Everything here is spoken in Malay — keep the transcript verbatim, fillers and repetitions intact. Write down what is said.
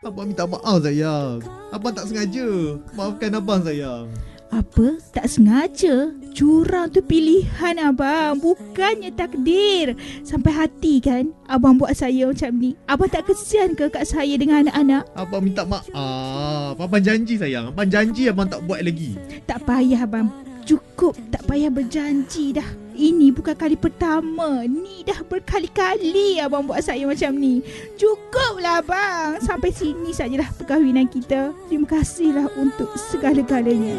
Abang minta maaf sayang. Abang tak sengaja. Maafkan abang sayang. Apa? Tak sengaja? Curang tu pilihan abang, bukannya takdir. Sampai hati kan abang buat saya macam ni. Abang tak kesian ke kat saya dengan anak-anak? Abang minta maaf. Abang janji sayang. Abang janji abang tak buat lagi. Tak payah abang. Cukup, tak payah berjanji dah. Ini bukan kali pertama. Ni dah berkali-kali abang buat saya macam ni. Cukuplah abang. Sampai sini sajalah perkahwinan kita. Terima kasihlah untuk segala-galanya.